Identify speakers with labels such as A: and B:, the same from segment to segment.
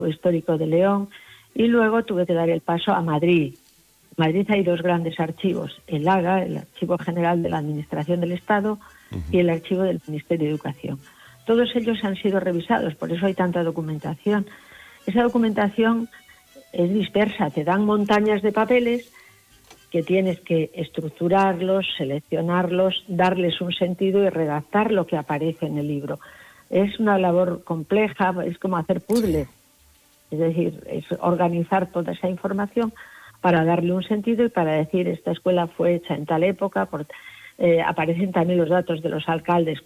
A: Histórico de León, y luego tuve que dar el paso a Madrid. En Madrid hay 2 grandes archivos, el AGA, el Archivo General de la Administración del Estado, y el Archivo del Ministerio de Educación. Todos ellos han sido revisados, por eso hay tanta documentación. Esa documentación es dispersa, te dan montañas de papeles que tienes que estructurarlos, seleccionarlos, darles un sentido y redactar lo que aparece en el libro. Es una labor compleja, es como hacer puzzles, es decir, es organizar toda esa información para darle un sentido y para decir esta escuela fue hecha en tal época. Aparecen también los datos de los alcaldes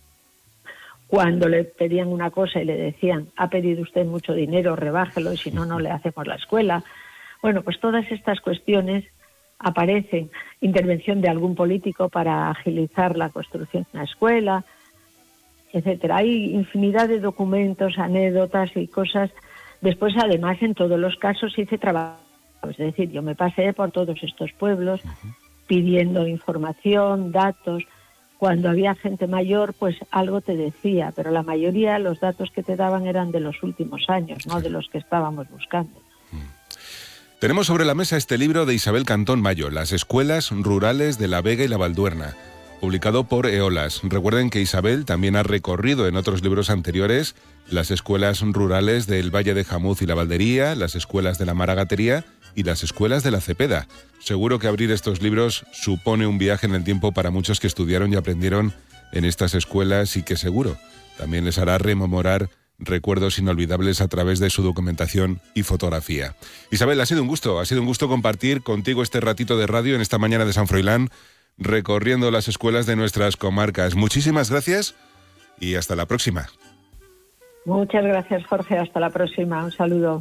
A: cuando le pedían una cosa y le decían, ha pedido usted mucho dinero, rebájelo, y si no, no le hacemos la escuela. Bueno, pues todas estas cuestiones aparecen. Intervención de algún político para agilizar la construcción de una escuela, etcétera. Hay infinidad de documentos, anécdotas y cosas. Después, además, en todos los casos hice trabajo. Es decir, yo me pasé por todos estos pueblos pidiendo información, datos. Cuando había gente mayor, pues algo te decía, pero la mayoría, los datos que te daban eran de los últimos años, no de los que estábamos buscando.
B: Tenemos sobre la mesa este libro de Isabel Cantón Mayo, Las escuelas rurales de la Vega y la Valduerna, publicado por Eolas. Recuerden que Isabel también ha recorrido en otros libros anteriores las escuelas rurales del Valle de Jamuz y la Valdería, las escuelas de la Maragatería y las escuelas de la Cepeda. Seguro que abrir estos libros supone un viaje en el tiempo para muchos que estudiaron y aprendieron en estas escuelas y que seguro también les hará rememorar recuerdos inolvidables a través de su documentación y fotografía. Isabel, ha sido un gusto compartir contigo este ratito de radio en esta mañana de San Froilán, recorriendo las escuelas de nuestras comarcas. Muchísimas gracias y hasta la próxima.
A: Muchas gracias, Jorge. Hasta la próxima. Un saludo.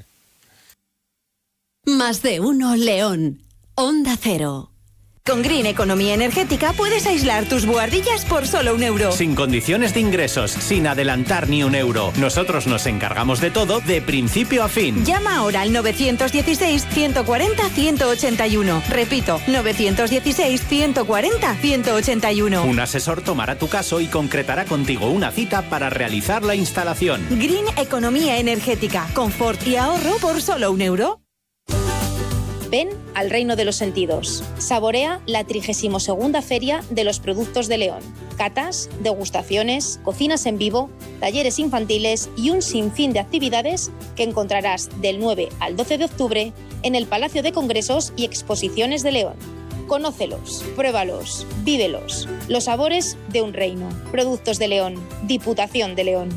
C: Más de uno León. Onda Cero. Con Green Economía Energética puedes aislar tus buhardillas por solo €1.
D: Sin condiciones de ingresos, sin adelantar ni €1. Nosotros nos encargamos de todo de principio a fin.
C: Llama ahora al 916-140-181. Repito, 916-140-181.
D: Un asesor tomará tu caso y concretará contigo una cita para realizar la instalación.
C: Green Economía Energética. Confort y ahorro por solo €1.
E: Ven al reino de los sentidos. Saborea la 32ª Feria de los Productos de León. Catas, degustaciones, cocinas en vivo, talleres infantiles y un sinfín de actividades que encontrarás del 9 al 12 de octubre en el Palacio de Congresos y Exposiciones de León. Conócelos, pruébalos, vívelos. Los sabores de un reino. Productos de León. Diputación de León.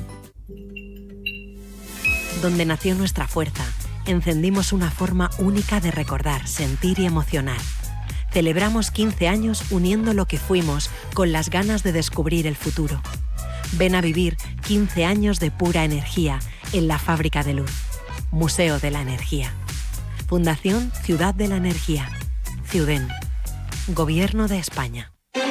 F: Donde nació nuestra fuerza, encendimos una forma única de recordar, sentir y emocionar. Celebramos 15 años uniendo lo que fuimos con las ganas de descubrir el futuro. Ven a vivir 15 años de pura energía en la Fábrica de Luz. Museo de la Energía. Fundación Ciudad de la Energía. Ciuden. Gobierno de España.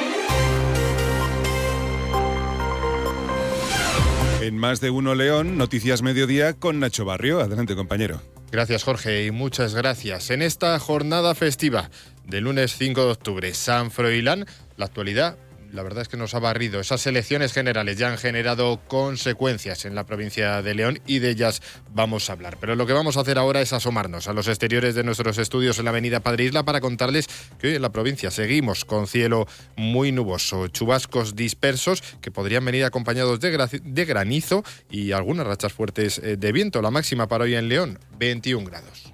B: En Más de uno León, Noticias Mediodía con Nacho Barrio. Adelante, compañero.
G: Gracias, Jorge, y muchas gracias. En esta jornada festiva del lunes 5 de octubre, San Froilán, la actualidad, la verdad es que nos ha barrido. Esas elecciones generales ya han generado consecuencias en la provincia de León y de ellas vamos a hablar. Pero lo que vamos a hacer ahora es asomarnos a los exteriores de nuestros estudios en la avenida Padre Isla para contarles que hoy en la provincia seguimos con cielo muy nuboso, chubascos dispersos que podrían venir acompañados de granizo y algunas rachas fuertes de viento. La máxima para hoy en León, 21 grados.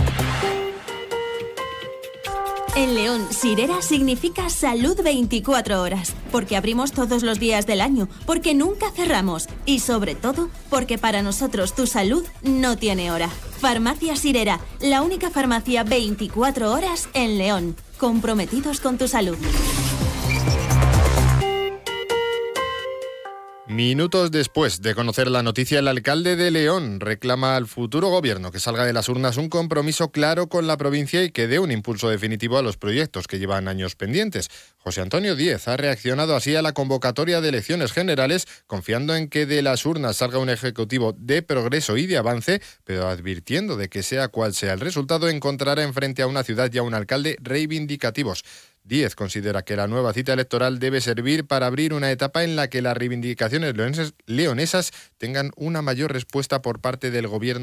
H: En León, Sirera significa salud 24 horas, porque abrimos todos los días del año, porque nunca cerramos y sobre todo, porque para nosotros tu salud no tiene hora. Farmacia Sirera, la única farmacia 24 horas en León, comprometidos con tu salud.
G: Minutos después de conocer la noticia, el alcalde de León reclama al futuro gobierno que salga de las urnas un compromiso claro con la provincia y que dé un impulso definitivo a los proyectos que llevan años pendientes. José Antonio Díez ha reaccionado así a la convocatoria de elecciones generales, confiando en que de las urnas salga un ejecutivo de progreso y de avance, pero advirtiendo de que sea cual sea el resultado, encontrará enfrente a una ciudad y a un alcalde reivindicativos. Díez considera que la nueva cita electoral debe servir para abrir una etapa en la que las reivindicaciones leonesas tengan una mayor respuesta por parte del Gobierno